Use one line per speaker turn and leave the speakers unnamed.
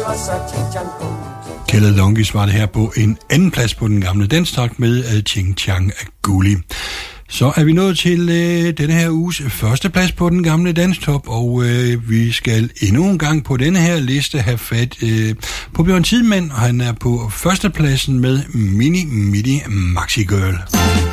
Kældet Longis var det her på en anden plads på den gamle danstakt med Ching Chang Guli. Så er vi nået til denne her uges første plads på den gamle danstop, og vi skal endnu en gang på denne her liste have fat på Bjørn Tidemand, og han er på førstepladsen med Mini Midi Maxi Girl.